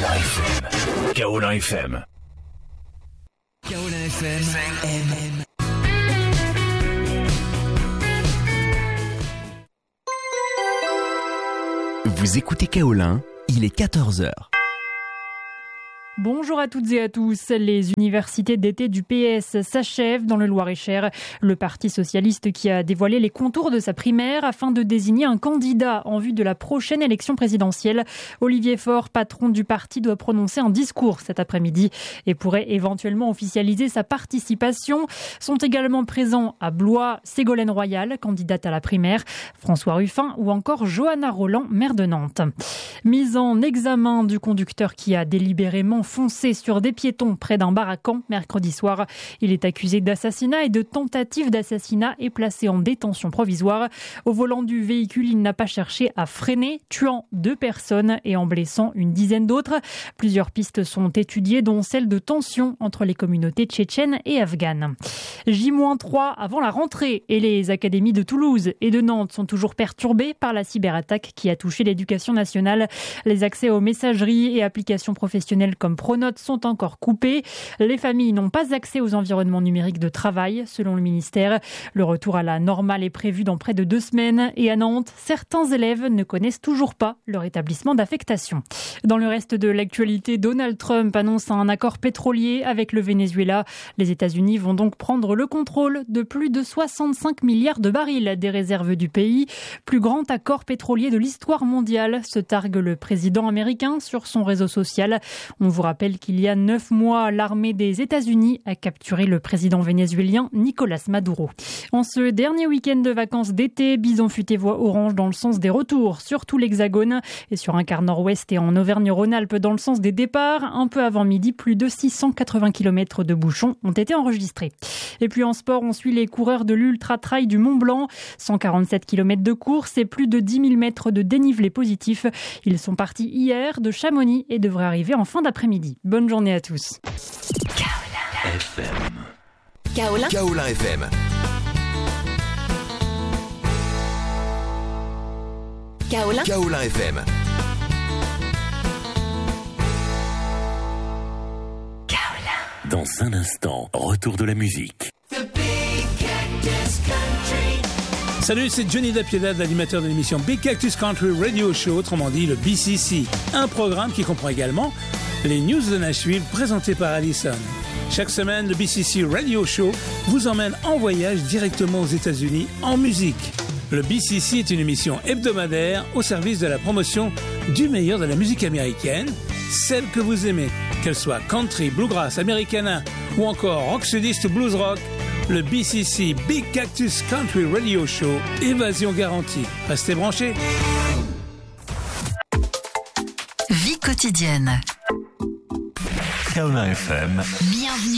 Kaola FM. Kaola FM. Vous écoutez Kaolin, il est 14h. Bonjour à toutes et à tous. Les universités d'été du PS s'achèvent dans le Loir-et-Cher. Le Parti socialiste qui a dévoilé les contours de sa primaire afin de désigner un candidat en vue de la prochaine élection présidentielle. Olivier Faure, patron du parti, doit prononcer un discours cet après-midi et pourrait éventuellement officialiser sa participation. Sont également présents à Blois Ségolène Royal, candidate à la primaire, François Ruffin ou encore Johanna Roland, maire de Nantes. Mise en examen du conducteur qui a délibérément foncé sur des piétons près d'un bar à Caen mercredi soir. Il est accusé d'assassinat et de tentative d'assassinat et placé en détention provisoire. Au volant du véhicule, il n'a pas cherché à freiner, tuant 2 personnes et en blessant une dizaine d'autres. Plusieurs pistes sont étudiées, dont celle de tension entre les communautés tchétchènes et afghanes. J-3 avant la rentrée et les académies de Toulouse et de Nantes sont toujours perturbées par la cyberattaque qui a touché l'éducation nationale. Les accès aux messageries et applications professionnelles comme Pronote sont encore coupés. Les familles n'ont pas accès aux environnements numériques de travail, selon le ministère. Le retour à la normale est prévu dans près de 2 semaines. Et à Nantes, certains élèves ne connaissent toujours pas leur établissement d'affectation. Dans le reste de l'actualité, Donald Trump annonce un accord pétrolier avec le Venezuela. Les États-Unis vont donc prendre le contrôle de plus de 65 milliards de barils des réserves du pays. Plus grand accord pétrolier de l'histoire mondiale, se targue le président américain sur son réseau social. On vous rappelle qu'il y a 9 mois, l'armée des États-Unis a capturé le président vénézuélien Nicolás Maduro. En ce dernier week-end de vacances d'été, Bison futé voie orange dans le sens des retours sur tout l'Hexagone et sur un quart nord-ouest et en Auvergne-Rhône-Alpes dans le sens des départs. Un peu avant midi, plus de 680 km de bouchons ont été enregistrés. Et puis en sport, on suit les coureurs de l'Ultra-Trail du Mont-Blanc. 147 km de course et plus de 10 000 mètres de dénivelé positif. Ils sont partis hier de Chamonix et devraient arriver en fin d'après-midi. Bonne journée à tous. Kaola FM. Kaola FM. Kaola FM. Dans un instant, retour de la musique. Salut, c'est Johnny Dapiedad, l'animateur de l'émission Big Cactus Country Radio Show, autrement dit le BCC. Un programme qui comprend également les news de Nashville présentées par Allison. Chaque semaine, le BCC Radio Show vous emmène en voyage directement aux États-Unis en musique. Le BCC est une émission hebdomadaire au service de la promotion du meilleur de la musique américaine, celle que vous aimez, qu'elle soit country, bluegrass, americana ou encore rock sudiste, blues rock. Le BCC Big Cactus Country Radio Show, évasion garantie. Restez branchés. Vie quotidienne. Kaola FM. Bienvenue.